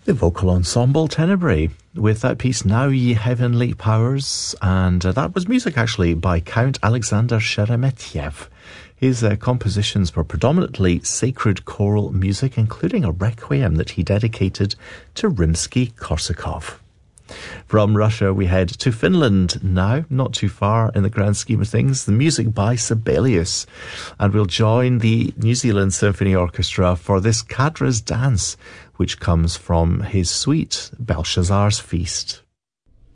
The vocal ensemble Tenebrae with that piece Now Ye Heavenly Powers, and that was music actually by Count Alexander Sheremetyev. His compositions were predominantly sacred choral music, including a requiem that he dedicated to Rimsky-Korsakov. From Russia, we head to Finland now, not too far in the grand scheme of things. The music by Sibelius. And we'll join the New Zealand Symphony Orchestra for this Kadra's Dance, which comes from his suite, Belshazzar's Feast.